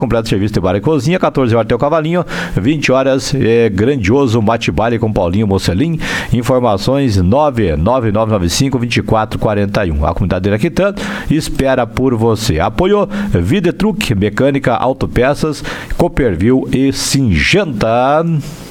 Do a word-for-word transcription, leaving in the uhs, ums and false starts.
Completo serviço de bar e cozinha, quatorze horas tem o Cavalinho, vinte horas é grandioso mate-baile com Paulinho Mocelin. Informações nove nove nove nove cinco, dois quatro quatro um. A comunidade de Iraquitã espera por você. Apoio Videtruc, mecânica, autopeças, Copperville e Singenta.